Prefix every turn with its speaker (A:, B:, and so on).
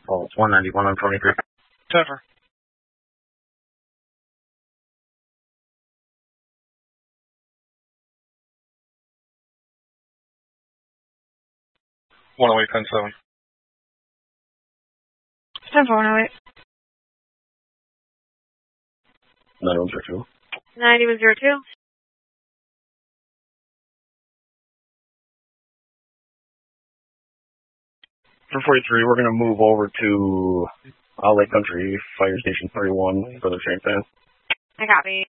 A: Oh, it's 191 on 23.
B: Denver. (108) 10-7.
C: 10-4,
A: 9102.
C: 9102.
A: For 43, we're going to move over to Lake Country, Fire Station 31 for the train fan.
C: I copy.